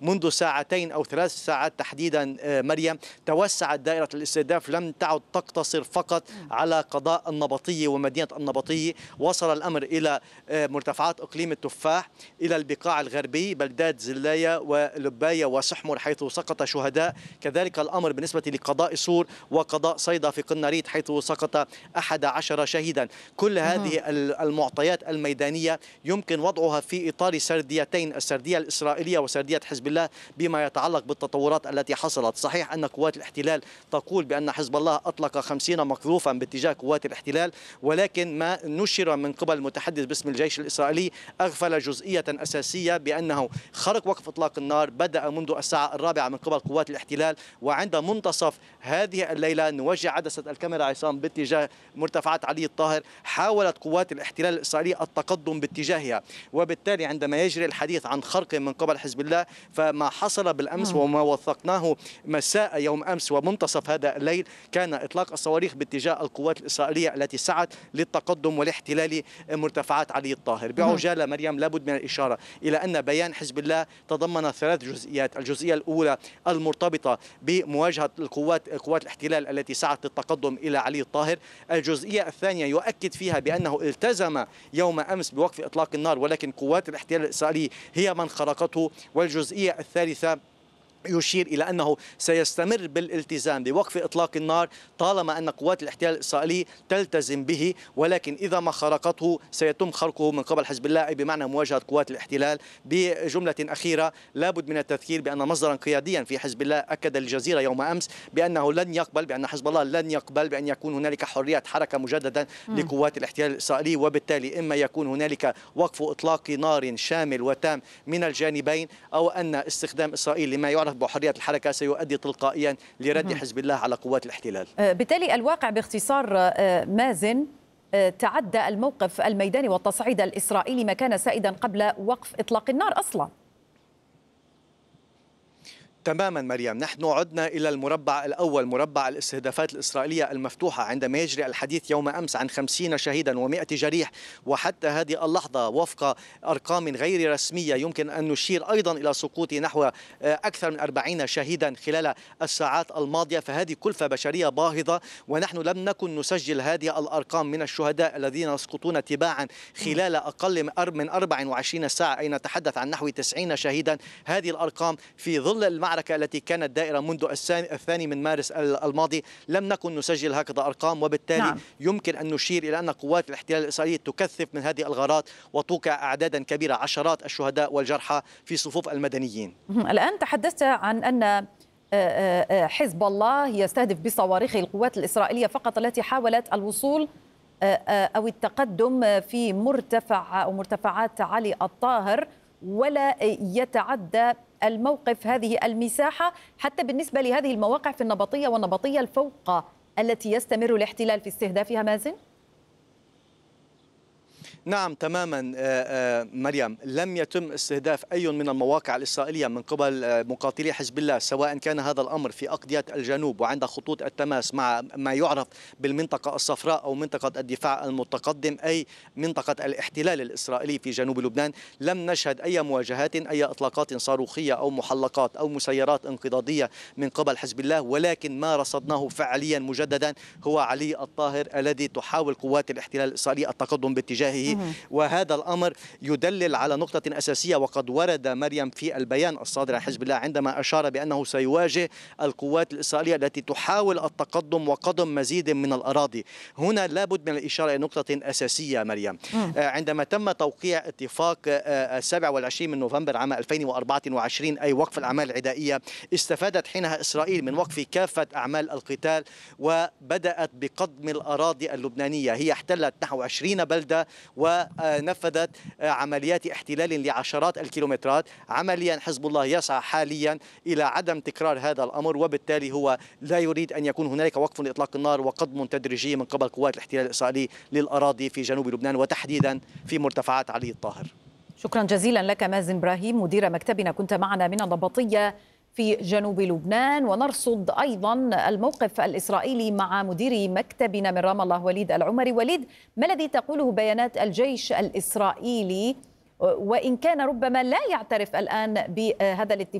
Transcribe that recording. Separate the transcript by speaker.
Speaker 1: منذ ساعتين أو 3 ساعات تحديدا مريم توسعت دائرة الاستهداف، لم تعد تقتصر فقط على قضاء النبطية ومدينة النبطية، وصل الأمر إلى مرتفعات إقليم التفاح، إلى البقاع الغربي بلدات زلاية ولباية وسحمر حيث سقط شهداء. كذلك الأمر بالنسبة لقضاء سور وقضاء صيدا في قناريت حيث سقط 11 شهيدا. كل هذه المعطيات الميدانية يمكن وضعها في إطار سرديتين، السردية الإسرائيلية وسردية حزب الله، بما يتعلق بالتطورات التي حصلت. صحيح أن قوات الاحتلال تقول بأن حزب الله أطلق 50 مقذوفا باتجاه قوات الاحتلال، ولكن ما نشر من قبل المتحدث باسم الجيش الإسرائيلي أغفل جزئية أساسية، بأنه خرق وقف إطلاق النار بدأ منذ الساعة 4 من قبل قوات الاحتلال، وعند منتصف هذه الليلة نوجه عدسة الكاميرا عصام باتجاه مرتفعات علي الطاهر، حاولت قوات الاحتلال الإسرائيلي التقدم باتجاهها. وبالتالي عندما يجري الحديث عن خرق من قبل حزب الله، فما حصل بالأمس وما وثقناه مساء يوم أمس ومنتصف هذا الليل كان إطلاق الصواريخ باتجاه القوات الإسرائيلية التي سعت للتقدم والاحتلال مرتفعات علي الطاهر. بعجالة مريم لابد من الإشارة إلى أن بيان حزب الله تضمن 3 جزئيات. الجزئية الأولى المرتبطة بمواجهة قوات الاحتلال التي سعت للتقدم إلى علي الطاهر. الجزئية الثانية يؤكد فيها بأنه التزم يوم أمس بوقف إطلاق النار، ولكن قوات الاحتلال الإسرائيلي هي من خرقته. والجزئية الثالثة يشير إلى أنه سيستمر بالالتزام بوقف إطلاق النار طالما أن قوات الاحتلال الإسرائيلي تلتزم به، ولكن إذا ما خرقته سيتم خرقه من قبل حزب الله، أي بمعنى مواجهة قوات الاحتلال. بجملة أخيرة لابد من التذكير بأن مصدرا قياديا في حزب الله أكد للجزيرة يوم أمس بأنه لن يقبل، بأن حزب الله لن يقبل بأن يكون هنالك حرية حركة مجددا لقوات الاحتلال الإسرائيلي، وبالتالي إما يكون هنالك وقف إطلاق نار شامل وتام من الجانبين، أو أن استخدام إسرائيل لما يعرف بحرية الحركة سيؤدي تلقائيا لرد حزب الله على قوات الاحتلال.
Speaker 2: بالتالي الواقع باختصار مازن تعدى الموقف الميداني والتصعيد الإسرائيلي ما كان سائدا قبل وقف إطلاق النار أصلا.
Speaker 1: تماما مريم، نحن عدنا إلى المربع الأول، مربع الاستهدافات الإسرائيلية المفتوحة، عندما يجري الحديث يوم أمس عن 50 شهيدا و100 جريح، وحتى هذه اللحظة وفق أرقام غير رسمية يمكن أن نشير أيضا إلى سقوط نحو أكثر من 40 شهيدا خلال الساعات الماضية. فهذه كلفة بشرية باهظة، ونحن لم نكن نسجل هذه الأرقام من الشهداء الذين يسقطون تباعا خلال أقل من 24 ساعة، أي نتحدث عن نحو 90 شهيدا. هذه الأرقام في ظل المعركة التي كانت دائرة منذ الثاني من مارس الماضي لم نكن نسجل هكذا أرقام، وبالتالي يمكن أن نشير إلى أن قوات الاحتلال الإسرائيلي تكثف من هذه الغارات وتوقع أعدادا كبيرة، عشرات الشهداء والجرحى في صفوف المدنيين.
Speaker 2: الآن تحدثت عن أن حزب الله يستهدف بصواريخ القوات الإسرائيلية فقط التي حاولت الوصول أو التقدم في مرتفع أو مرتفعات علي الطاهر، ولا يتعدى الموقف هذه المساحة حتى بالنسبة لهذه المواقع في النبطية والنبطية الفوق التي يستمر الاحتلال في استهدافها مازن؟
Speaker 1: نعم تماما مريم، لم يتم استهداف أي من المواقع الإسرائيلية من قبل مقاتلي حزب الله، سواء كان هذا الأمر في أقضية الجنوب وعند خطوط التماس مع ما يعرف بالمنطقة الصفراء أو منطقة الدفاع المتقدم، أي منطقة الاحتلال الإسرائيلي في جنوب لبنان. لم نشهد أي مواجهات، أي إطلاقات صاروخية أو محلقات أو مسيرات انقضاضية من قبل حزب الله، ولكن ما رصدناه فعليا مجددا هو علي الطاهر الذي تحاول قوات الاحتلال الإسرائيلي التقدم باتجاهه. وهذا الأمر يدلل على نقطة أساسية، وقد ورد مريم في البيان الصادر عن حزب الله عندما أشار بأنه سيواجه القوات الإسرائيلية التي تحاول التقدم وقضم مزيد من الأراضي. هنا لابد من الإشارة إلى نقطة أساسية مريم. عندما تم توقيع اتفاق 27 من نوفمبر عام 2024 أي وقف الأعمال العدائية، استفادت حينها إسرائيل من وقف كافة أعمال القتال وبدأت بقضم الأراضي اللبنانية. هي احتلت نحو 20 بلدة ونفذت عمليات احتلال لعشرات الكيلومترات. عمليا حزب الله يسعى حاليا إلى عدم تكرار هذا الأمر، وبالتالي هو لا يريد أن يكون هنالك وقف لإطلاق النار وقضم تدريجي من قبل قوات الاحتلال الإسرائيلي للأراضي في جنوب لبنان وتحديدا في مرتفعات علي الطاهر.
Speaker 2: شكرا جزيلا لك مازن إبراهيم مدير مكتبنا، كنت معنا من النبطية في جنوب لبنان. ونرصد أيضا الموقف الإسرائيلي مع مدير مكتبنا من رام الله وليد العمري. وليد، ما الذي تقوله بيانات الجيش الإسرائيلي وإن كان ربما لا يعترف الآن بهذا الاتفاق